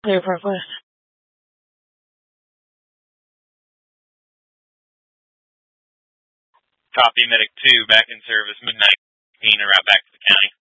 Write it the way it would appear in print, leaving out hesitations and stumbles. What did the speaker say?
Clear for West. Copy, Medic 2, back in service, midnight, route back to the county.